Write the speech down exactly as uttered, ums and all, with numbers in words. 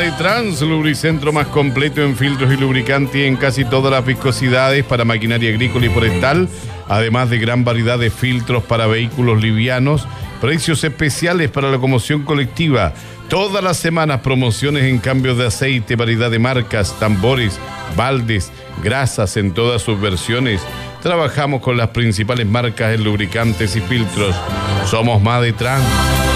Madetrans, lubricentro más completo en filtros y lubricantes y en casi todas las viscosidades para maquinaria agrícola y forestal, además de gran variedad de filtros para vehículos livianos, precios especiales para la locomoción colectiva. Todas las semanas promociones en cambios de aceite, variedad de marcas, tambores, baldes, grasas en todas sus versiones. Trabajamos con las principales marcas en lubricantes y filtros. Somos Madetrans.